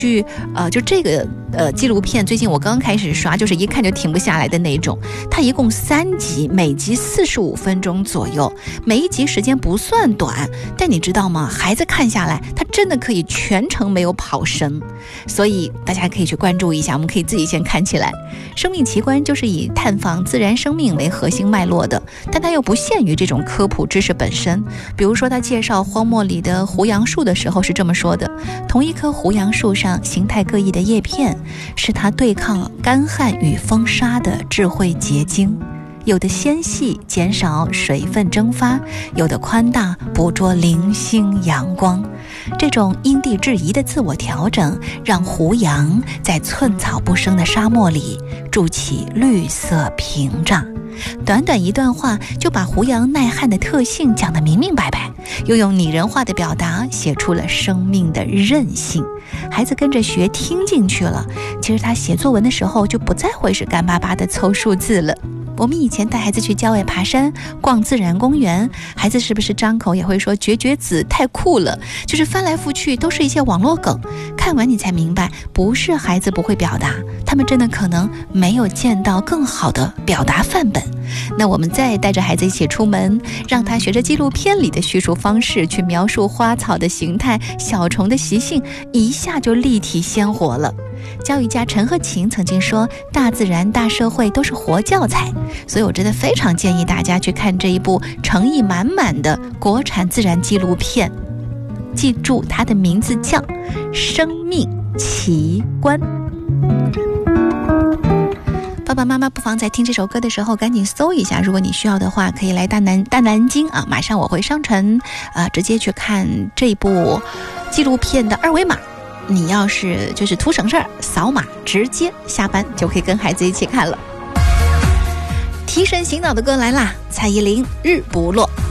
就这个纪录片，最近我刚开始刷，就是一看就停不下来的那种。它一共3集，每集45分钟左右，每一集时间不算短，但你知道吗？孩子看下来，他真的可以全程没有跑神，所以大家可以去关注一下，我们可以自己先看起来。生命奇观就是以探访自然生命为核心脉络的，但它又不限于这种科普知识本身。比如说，他介绍荒漠里的胡杨树的时候是这么说的：同一棵胡杨树上形态各异的叶片，是它对抗干旱与风沙的智慧结晶。有的纤细，减少水分蒸发；有的宽大，捕捉零星阳光。这种因地制宜的自我调整，让胡杨在寸草不生的沙漠里筑起绿色屏障。短短一段话就把胡杨耐旱的特性讲得明明白白，又用拟人化的表达写出了生命的韧性。孩子跟着学听进去了，其实他写作文的时候就不再会是干巴巴的凑数字了。我们以前带孩子去郊外爬山、逛自然公园，孩子是不是张口也会说绝绝子太酷了，就是翻来覆去都是一些网络梗。看完你才明白，不是孩子不会表达，他们真的可能没有见到更好的表达范本。那我们再带着孩子一起出门，让他学着纪录片里的叙述方式去描述花草的形态、小虫的习性，一下就立体鲜活了。教育家陈鹤琴曾经说，大自然大社会都是活教材，所以我真的非常建议大家去看这一部诚意满满的国产自然纪录片，记住它的名字叫《生命奇观》。爸爸妈妈不妨在听这首歌的时候赶紧搜一下，如果你需要的话可以来大南京啊，马上我会上传直接去看这部纪录片的2维码。你要是就是图省事儿，扫码直接下班就可以跟孩子一起看了。提神醒脑的歌来啦，蔡依林《日不落》。